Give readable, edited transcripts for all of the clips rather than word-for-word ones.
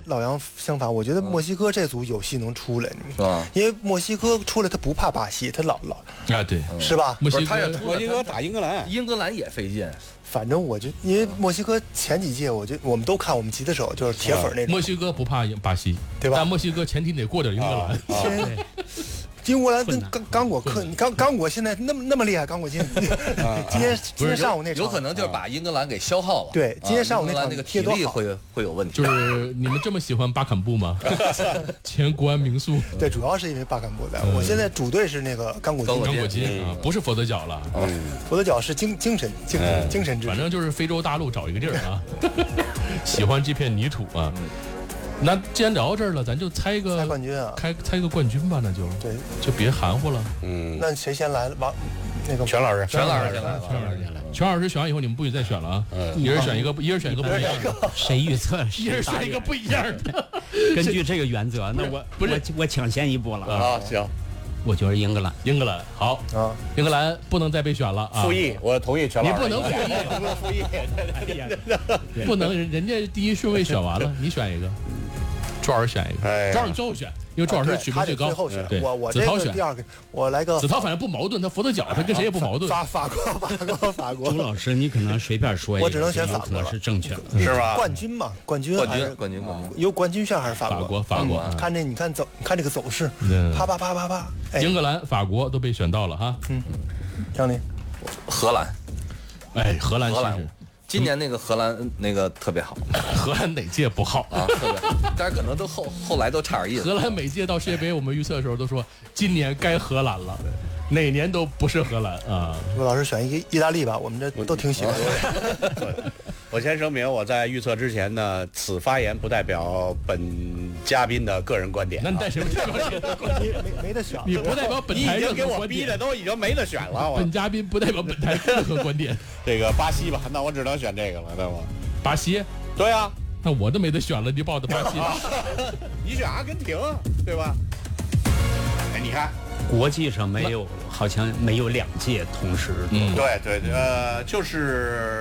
老杨相反，我觉得墨西哥这组有戏能出来， 是吧？ 因为墨西哥出来他不怕巴西，他老啊对， 是吧？ 墨西哥打英格兰， 英格兰也费劲。 反正我就因为墨西哥前几届，我们都看，我们吉他手就是铁粉那种。 墨西哥不怕巴西， 对吧？ 但墨西哥前提得过点英格兰。 英格兰跟刚果克，你刚果现在那么厉害，刚果今天上午那场有可能就是把英格兰给消耗了。 对，今天上午那场那个体力会有问题。 就是你们这么喜欢巴坎布吗？前国安名宿。 对，主要是因为巴坎布在。我现在主队是那个刚果金啊，不是佛得角了。 佛得角是精神之。 反正就是非洲大陆找一个地儿啊，喜欢这片泥土啊。那既然聊到这儿了，咱就猜个冠军啊， 猜个冠军吧，那就对， 就别含糊了。 那谁先来了？那个全老师先来。 全老师选完以后，你们不许再选了啊！一人选一个不一样的。 谁预测？ 一人选一个不一样的。 根据这个原则，那我抢先一步了啊！行， 我觉得英格兰好啊，英格兰不能再被选了啊！ 复议，我同意全老师。 你不能复议， 不能，人家第一顺位选完了，你选一个。周老师选一个，周老师最后选，因为周老师水平最高。 对，我子韬选第二个，我来个。 子韬反正不矛盾，他佛得角，他跟谁也不矛盾。 法国。 周老师，你可能随便说一个， 我只能选法国了，是正确的， 是吧？ 冠军嘛，冠军。有冠军选还是法国？ 法国。 看这，你看这个走势，啪。 英格兰、法国都被选到了哈。 张林， 荷兰。 荷兰其实。 今年那个荷兰那个特别好， 荷兰哪届不好啊？特别好，但是可能都后来都差点意思。 荷兰每届到世界杯，我们预测的时候都说今年该荷兰了，哪年都不是荷兰啊。 陆老师选一个意大利吧，我们这都挺喜欢的。我先声明，我在预测之前呢，此发言不代表本嘉宾的个人观点。 那你代表谁的观点？ 没得选。 你不代表本台任何观点。 你已经给我逼的都已经没得选了。 本嘉宾不代表本台任何观点。 这个巴西吧，那我只能选这个了，对吗？ 巴西？ 对啊， 那我都没得选了，你报的巴西。 你选阿根廷，对吧？哎，你看， 国际上好像没有2届同时。 对，就是。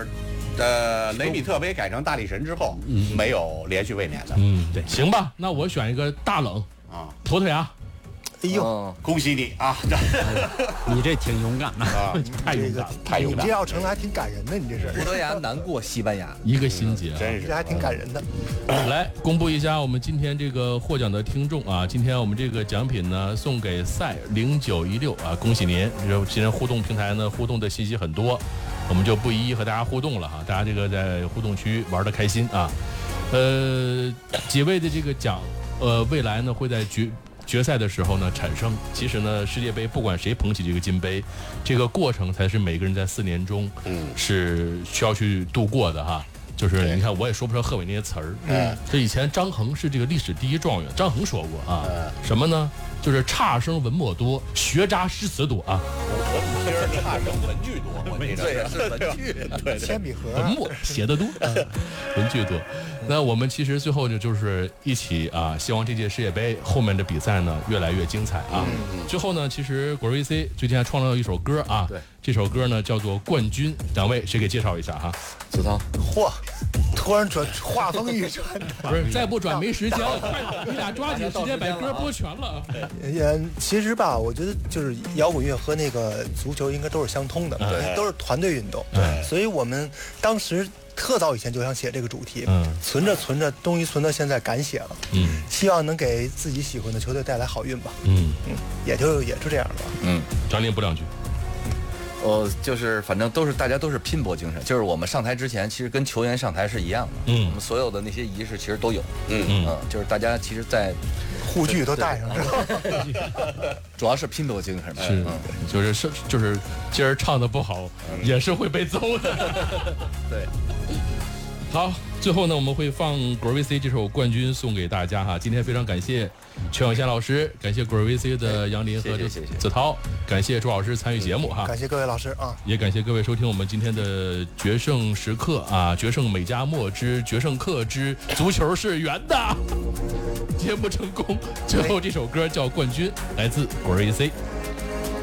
雷米特杯改成大力神之后，没有连续卫冕的。 对，行吧，那我选一个大冷啊，葡萄牙。 哎呦， 恭喜你啊！ 你这挺勇敢的啊， 太勇敢， 太勇敢。 你这要成了还挺感人的，你这是。 葡萄牙难过西班牙， 一个心结， 真是这还挺感人的。 来公布一下我们今天这个获奖的听众啊，今天我们这个奖品呢送给赛0916啊，恭喜您！今天互动平台呢互动的信息很多，我们就不一一和大家互动了哈，大家这个在互动区玩得开心啊。几位的这个奖，未来呢会在决赛的时候呢产生。其实呢，世界杯不管谁捧起这个金杯，这个过程才是每个人在4年中是需要去度过的哈。就是你看，我也说不出贺炜那些词儿。这以前张衡是这个历史第1状元，张衡说过啊，什么呢？就是差生文墨多，学渣诗词多啊。 其实差生文具多， 对呀，是文具， 对， 铅笔盒， 文墨写得多，文具多。那我们其实最后呢，就是一起啊，希望这届世界杯后面的比赛呢越来越精彩啊。最后呢，其实果瑞 VC 最近还创造了一首歌啊， 对， 这首歌呢叫做《冠军》，两位谁给介绍一下哈？ 子韬， 嚯，突然话锋一转， 不是再不转没时间了，快，你俩抓紧时间把歌播全了。 其实吧，我觉得就是摇滚乐和那个足球应该都是相通的，都是团队运动，所以我们当时特早以前就想写这个主题，存着，终于存到现在敢写了，希望能给自己喜欢的球队带来好运吧，也就这样吧， 张林补两句。 就是反正大家都是拼搏精神，就是我们上台之前，其实跟球员上台是一样的，我们所有的那些仪式其实都有，就是大家其实在护具都带上了， 主要是拼搏精神， 就是今儿唱的不好，也是会被揍的， 对。 好，最后呢，我们会放果儿 VC 这首冠军送给大家哈。今天非常感谢全永贤老师，感谢果儿 VC 的杨林和子韬，感谢朱老师参与节目哈。 感谢各位老师啊， 也感谢各位收听我们今天的决胜时刻啊，决胜美加墨之决胜课之足球是圆的，节目成功。最后这首歌叫《冠军》，来自果儿 VC。